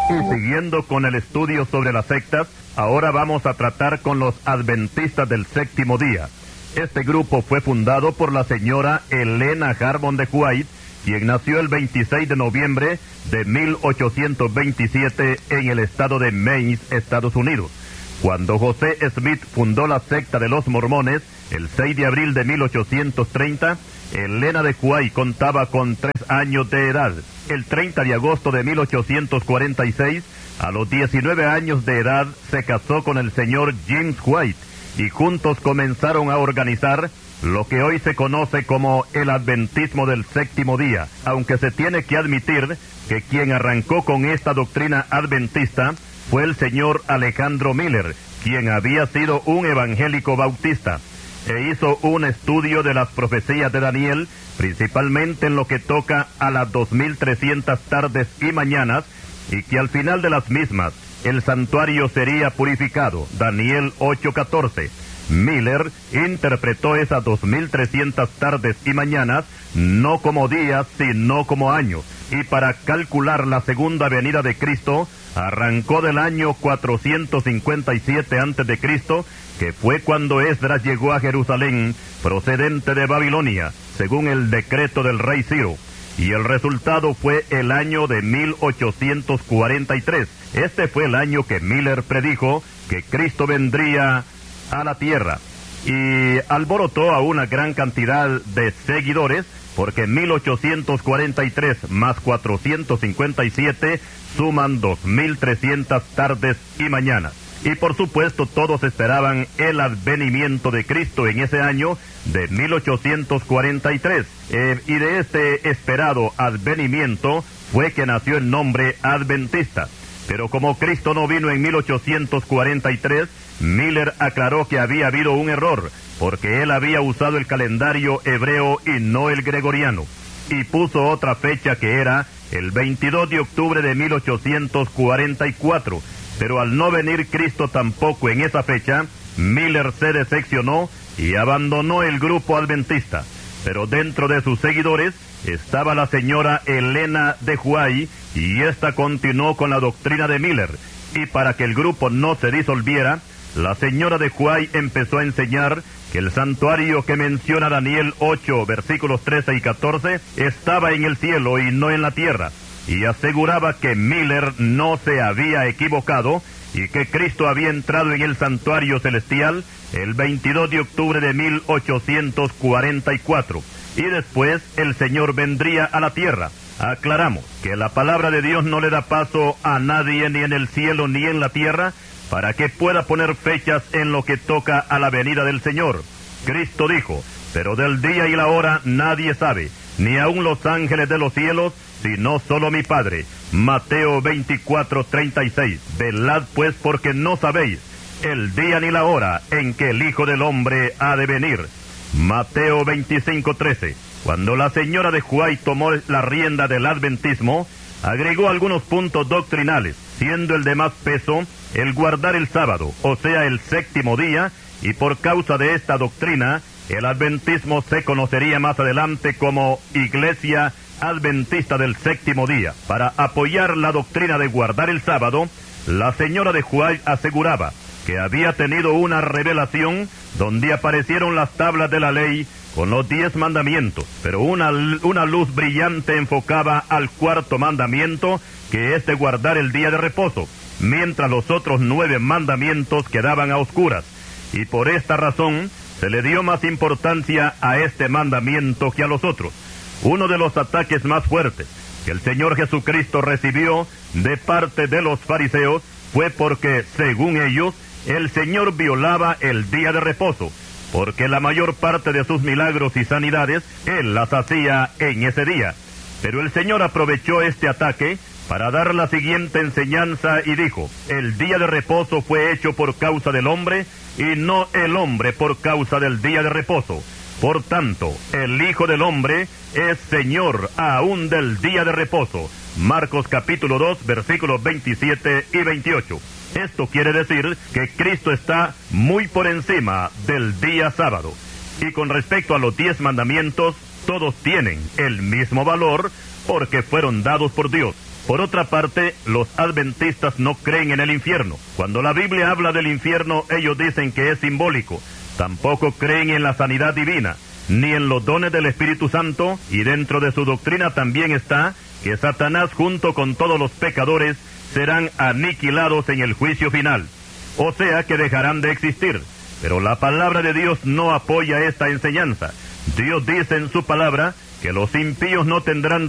Y siguiendo con el estudio sobre las sectas, ahora vamos a tratar con los adventistas del séptimo día. Este grupo fue fundado por la señora Helena Harmon de White, quien nació el 26 de noviembre de 1827 en el estado de Maine, Estados Unidos. Cuando José Smith fundó la secta de los mormones, el 6 de abril de 1830, Helena de White contaba con 3 años de edad. El 30 de agosto de 1846, a los 19 años de edad, se casó con el señor James White y juntos comenzaron a organizar lo que hoy se conoce como el adventismo del séptimo día, aunque se tiene que admitir que quien arrancó con esta doctrina adventista fue el señor Alejandro Miller, quien había sido un evangélico bautista, e hizo un estudio de las profecías de Daniel, principalmente en lo que toca a las 2300 tardes y mañanas, y que al final de las mismas, el santuario sería purificado, Daniel 8:14. Miller interpretó esas 2300 tardes y mañanas no como días, sino como años, y para calcular la segunda venida de Cristo, arrancó del año 457 a.C., que fue cuando Esdras llegó a Jerusalén, procedente de Babilonia, según el decreto del rey Ciro, y el resultado fue el año de 1843. Este fue el año que Miller predijo que Cristo vendría a la tierra, y alborotó a una gran cantidad de seguidores, porque 1843 más 457 suman 2300 tardes y mañanas. Y por supuesto todos esperaban el advenimiento de Cristo en ese año de 1843. Y de este esperado advenimiento fue que nació el nombre adventista. Pero como Cristo no vino en 1843, Miller aclaró que había habido un error, porque él había usado el calendario hebreo y no el gregoriano, y puso otra fecha que era el 22 de octubre de 1844, pero al no venir Cristo tampoco en esa fecha, Miller se decepcionó y abandonó el grupo adventista. Pero dentro de sus seguidores estaba la señora Helena de White, y ésta continuó con la doctrina de Miller, y para que el grupo no se disolviera, la señora de White empezó a enseñar que el santuario que menciona Daniel 8, versículos 13 y 14, estaba en el cielo y no en la tierra, y aseguraba que Miller no se había equivocado y que Cristo había entrado en el santuario celestial el 22 de octubre de 1844, y después el Señor vendría a la tierra. Aclaramos que la palabra de Dios no le da paso a nadie ni en el cielo ni en la tierra para que pueda poner fechas en lo que toca a la venida del Señor. Cristo dijo: pero del día y la hora nadie sabe, ni aun los ángeles de los cielos, sino solo mi Padre. Mateo 24:36. Velad pues, porque no sabéis el día ni la hora en que el Hijo del Hombre ha de venir. Mateo 25:13. Cuando la señora de White tomó la rienda del adventismo, agregó algunos puntos doctrinales, siendo el de más peso el guardar el sábado, o sea, el séptimo día, y por causa de esta doctrina, el adventismo se conocería más adelante como Iglesia Adventista del Séptimo Día. Para apoyar la doctrina de guardar el sábado, la señora de White aseguraba que había tenido una revelación donde aparecieron las tablas de la ley con los 10 mandamientos, pero una luz brillante enfocaba al cuarto mandamiento, que es de guardar el día de reposo, mientras los otros 9 mandamientos quedaban a oscuras, y por esta razón se le dio más importancia a este mandamiento que a los otros. Uno de los ataques más fuertes que el Señor Jesucristo recibió de parte de los fariseos fue porque, según ellos, el Señor violaba el día de reposo, porque la mayor parte de sus milagros y sanidades Él las hacía en ese día. Pero el Señor aprovechó este ataque para dar la siguiente enseñanza y dijo: el día de reposo fue hecho por causa del hombre, y no el hombre por causa del día de reposo. Por tanto, el Hijo del Hombre es Señor aún del día de reposo. Marcos capítulo 2, versículos 27 y 28. Esto quiere decir que Cristo está muy por encima del día sábado. Y con respecto a los 10 mandamientos, todos tienen el mismo valor porque fueron dados por Dios. Por otra parte, los adventistas no creen en el infierno. Cuando la Biblia habla del infierno, ellos dicen que es simbólico. Tampoco creen en la sanidad divina, ni en los dones del Espíritu Santo, y dentro de su doctrina también está que Satanás junto con todos los pecadores serán aniquilados en el juicio final. O sea que dejarán de existir. Pero la palabra de Dios no apoya esta enseñanza. Dios dice en su palabra que los impíos no tendrán